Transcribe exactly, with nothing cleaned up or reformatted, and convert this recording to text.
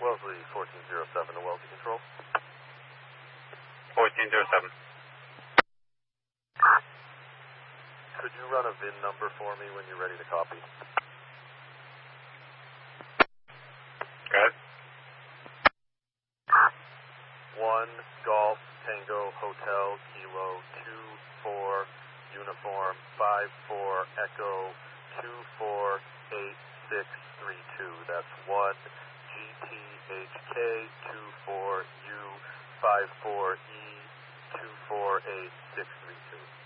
Wellesley fourteen oh seven to Wellesley Control. fourteen oh seven. Could you run a V I N number for me when you're ready to copy? Go ahead. one Golf Tango Hotel Kilo two four Uniform five four Echo two four eight six three two. That's one G T H K two four U five four E two four eight six three two.